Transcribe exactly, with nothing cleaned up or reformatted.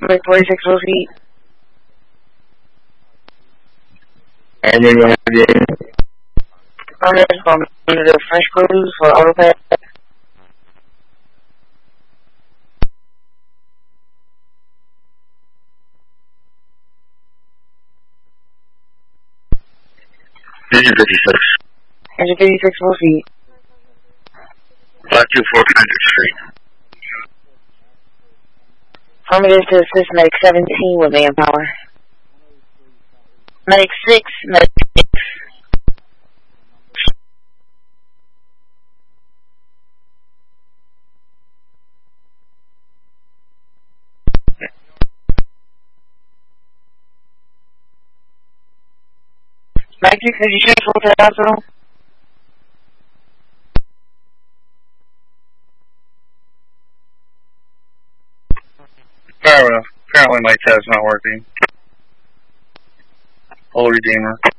Number forty-six will see. Army Guardian. Owners from the French Cruise for AutoPass. Engine fifty-six. Engine fifty-six will see. five two four Patrick Street. Affirmative to assist Medic seventeen with manpower. Medic six, Medic six. Medic six, did you transfer to the hospital? Fair enough. Apparently my tab's not working. Old Redeemer.